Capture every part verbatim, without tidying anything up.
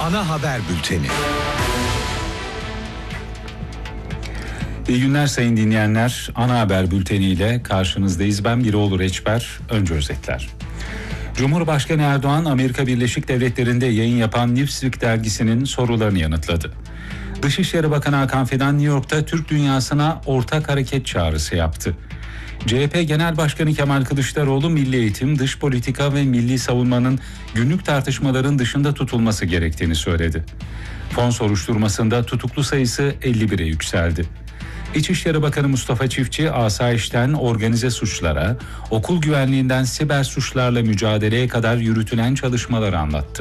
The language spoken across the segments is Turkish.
Ana haber bülteni. İyi günler sayın dinleyenler. Ana haber bülteniyle karşınızdayız. Ben Biroğlu Reçber. Önce özetler. Cumhurbaşkanı Erdoğan, Amerika Birleşik Devletleri'nde yayın yapan Newsweek dergisinin sorularını yanıtladı. Dışişleri Bakanı Hakan Fidan, New York'ta Türk dünyasına ortak hareket çağrısı yaptı. C H P Genel Başkanı Kemal Kılıçdaroğlu, milli eğitim, dış politika ve milli savunmanın günlük tartışmaların dışında tutulması gerektiğini söyledi. Fon soruşturmasında tutuklu sayısı elli bire yükseldi. İçişleri Bakanı Mustafa Çiftçi, asayişten organize suçlara, okul güvenliğinden siber suçlarla mücadeleye kadar yürütülen çalışmaları anlattı.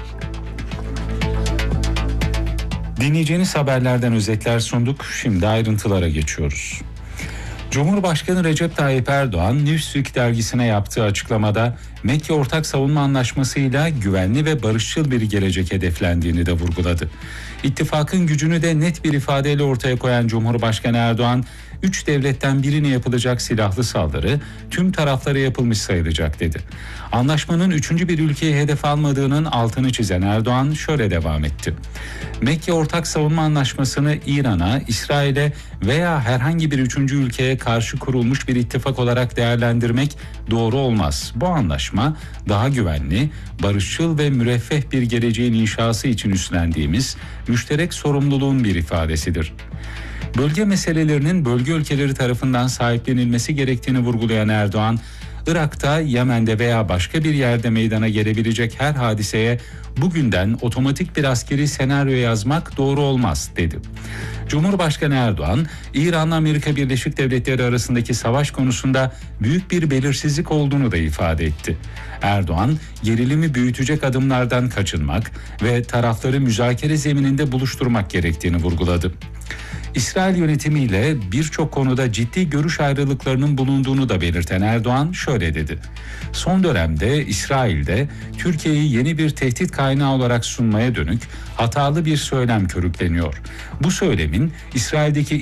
Dinleyeceğiniz haberlerden özetler sunduk. Şimdi ayrıntılara geçiyoruz. Cumhurbaşkanı Recep Tayyip Erdoğan, Newsweek dergisine yaptığı açıklamada Mekke Ortak Savunma Anlaşması'yla güvenli ve barışçıl bir gelecek hedeflendiğini de vurguladı. İttifakın gücünü de net bir ifadeyle ortaya koyan Cumhurbaşkanı Erdoğan, üç devletten birine yapılacak silahlı saldırı tüm taraflara yapılmış sayılacak dedi. Anlaşmanın üçüncü bir ülkeyi hedef almadığının altını çizen Erdoğan şöyle devam etti. Mekke Ortak Savunma Anlaşması'nı İran'a, İsrail'e veya herhangi bir üçüncü ülkeye karşı kurulmuş bir ittifak olarak değerlendirmek doğru olmaz. Bu anlaşma daha güvenli, barışçıl ve müreffeh bir geleceğin inşası için üstlendiğimiz müşterek sorumluluğun bir ifadesidir. Bölge meselelerinin bölge ülkeleri tarafından sahiplenilmesi gerektiğini vurgulayan Erdoğan, Irak'ta, Yemen'de veya başka bir yerde meydana gelebilecek her hadiseye bugünden otomatik bir askeri senaryo yazmak doğru olmaz dedi. Cumhurbaşkanı Erdoğan, İran'la Amerika Birleşik Devletleri arasındaki savaş konusunda büyük bir belirsizlik olduğunu da ifade etti. Erdoğan, gerilimi büyütecek adımlardan kaçınmak ve tarafları müzakere zemininde buluşturmak gerektiğini vurguladı. İsrail yönetimiyle birçok konuda ciddi görüş ayrılıklarının bulunduğunu da belirten Erdoğan şöyle dedi. Son dönemde İsrail'de Türkiye'yi yeni bir tehdit kaynağı olarak sunmaya dönük hatalı bir söylem körükleniyor. Bu söylemin İsrail'deki